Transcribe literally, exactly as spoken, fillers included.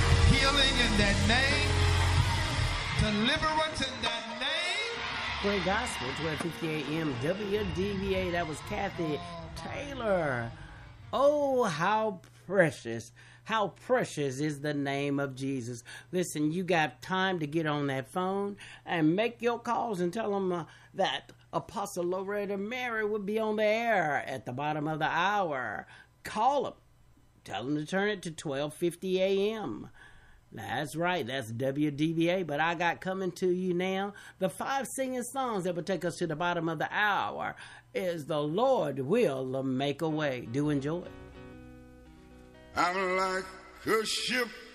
Healing in that name. Deliverance in that name. Great Gospel, twelve fifty a.m. W D V A. That was Kathy Taylor. Oh, how precious. How precious is the name of Jesus. Listen, you got time to get on that phone and make your calls and tell them uh, that Apostle Loretta Mary will be on the air at the bottom of the hour. Call them. Tell them to turn it to twelve fifty a.m. That's right, that's W D V A, but I got coming to you now. The five singing songs that will take us to the bottom of the hour is The Lord Will Make a Way. Do enjoy. I'm like a ship